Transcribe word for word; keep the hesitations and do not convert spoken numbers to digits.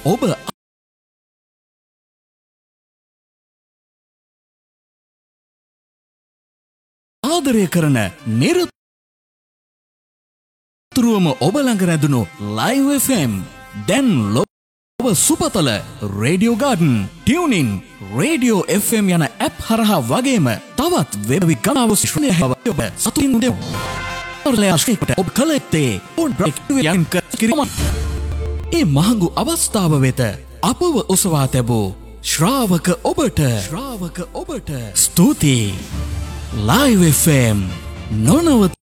ඔබ ආදරය කරන නිරතුරුවම ඔබ ළඟ රැඳුණු ලයිව් එෆ් එම් දැන් ඔබ සුපතල radio garden tuning radio F M යන ඇප් හරහා වගේම තවත් වෙබ් විකල්ප ශ්‍රවණය ඔබ සතුටින් දෙමු. ඔබ කලත්තේ යම් කිරීම ඒ මහඟු අවස්ථාව වෙත අපව ඔසවා තැබූ ශ්‍රාවක ඔබට ශ්‍රාවක ඔබට ස්තුතියි. Live F M නොනවත